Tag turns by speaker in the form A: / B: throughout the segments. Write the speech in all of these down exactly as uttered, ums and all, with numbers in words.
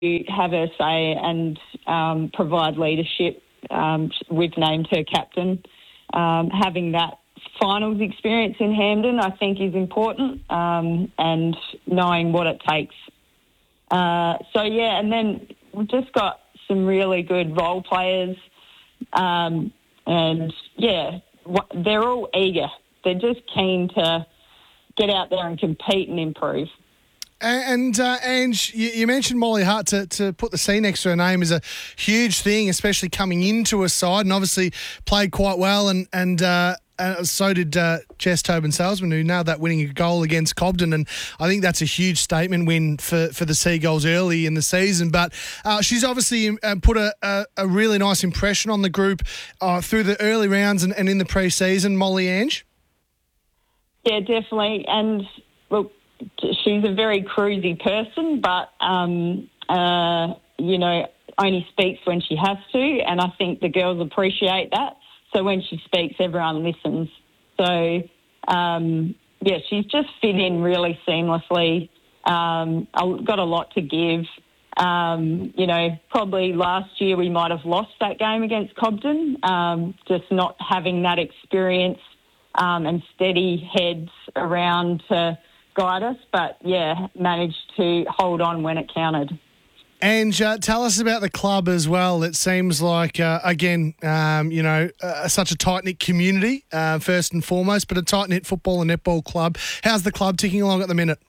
A: have her say and um, provide leadership. Um, we've named her captain. Um, having that finals experience in Hampden, I think, is important, um, and knowing what it takes. Uh, so, yeah, and then we've just got some really good role players, um, and, yeah, they're all eager. They're just keen to get out there and compete and improve.
B: And, uh, Ange, you, you mentioned Molly Hart. To, to put the C next to her name is a huge thing, especially coming into a side, and obviously played quite well, and, and uh, uh, so did uh, Jess Tobin-Salzman, who nailed that winning goal against Cobden, and I think that's a huge statement win for, for the Seagulls early in the season. But uh, she's obviously uh, put a, a, a really nice impression on the group uh, through the early rounds and, and in the pre-season. Molly, Ange?
A: Yeah, definitely. And, look, she's a very cruisy person, but, um, uh, you know, only speaks when she has to, and I think the girls appreciate that. So when she speaks, everyone listens. So, um, yeah, she's just fit in really seamlessly. Um, I've got a lot to give. Um, you know, probably last year we might have lost that game against Cobden, um, just not having that experience um, and steady heads around to guide us, but yeah, managed to hold on when it counted.
B: And uh, tell us about the club as well. It seems like, uh, again, um, you know, uh, such a tight-knit community, uh, first and foremost, but a tight-knit football and netball club. How's the club ticking along at the minute?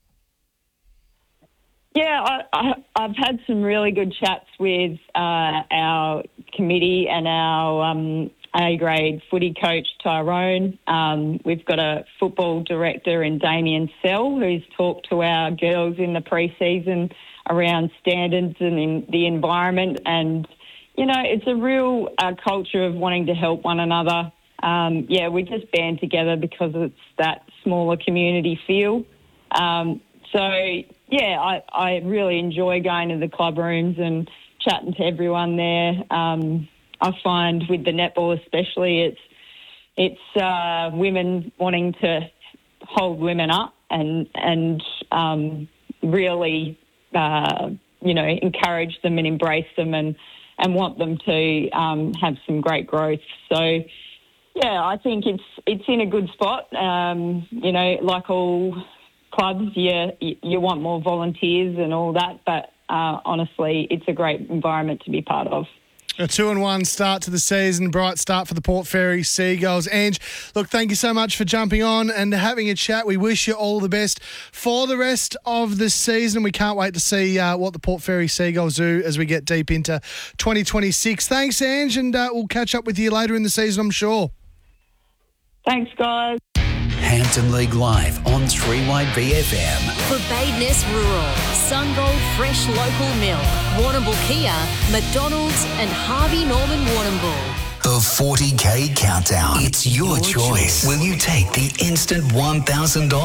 A: Yeah, I, I, I've had some really good chats with uh, our committee and our um, A-grade footy coach, Tyrone. Um, we've got a football director in Damien Sell, who's talked to our girls in the pre-season around standards and in the environment. And, you know, it's a real uh, culture of wanting to help one another. Um, yeah, we just band together because it's that smaller community feel. Um, so, yeah, I, I really enjoy going to the club rooms and chatting to everyone there. Um, I find with the netball especially, it's it's uh, women wanting to hold women up and and um, really, uh, you know, encourage them and embrace them and, and want them to um, have some great growth. So, yeah, I think it's it's in a good spot. Um, you know, like all clubs, you, you want more volunteers and all that, but uh, honestly, it's a great environment to be part of.
B: A two and one start to the season, bright start for the Port Fairy Seagulls. Ange, look, thank you so much for jumping on and having a chat. We wish you all the best for the rest of the season. We can't wait to see uh, what the Port Fairy Seagulls do as we get deep into twenty twenty-six. Thanks, Ange, and uh, we'll catch up with you later in the season, I'm sure.
A: Thanks, guys.
C: Hampton League Live on three Y B F M.
D: For Badeness Rural, Sungold Fresh Local Milk, Warrnambool Kia, McDonald's and Harvey Norman Warrnambool.
C: The forty K Countdown. It's your, your choice. choice. Will you take the instant one thousand dollars?